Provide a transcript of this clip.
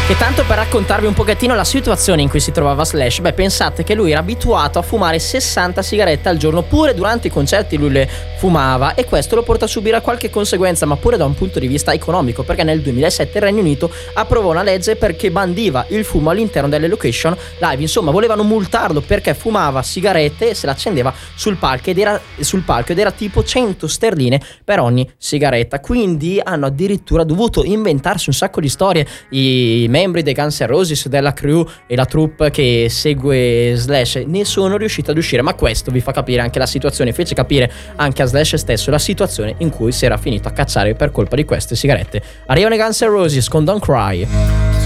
E tanto per raccontarvi un pochettino la situazione in cui si trovava Slash, pensate che lui era abituato a fumare 60 sigarette al giorno, pure durante i concerti lui le fumava, e questo lo porta a subire qualche conseguenza, ma pure da un punto di vista economico, perché nel 2007 il Regno Unito approvò una legge perché bandiva il fumo all'interno delle location live. Insomma, volevano multarlo perché fumava sigarette e se la accendeva sul palco ed era tipo 100 sterline per ogni sigaretta. Quindi hanno addirittura dovuto inventarsi un sacco di storie. I membri dei Guns N' Roses, della crew e la troupe che segue Slash ne sono riusciti ad uscire, ma questo vi fa capire anche la situazione, fece capire anche a Slash stesso la situazione in cui si era finito a cacciare per colpa di queste sigarette. Arrivano i Guns N' Roses con Don't Cry.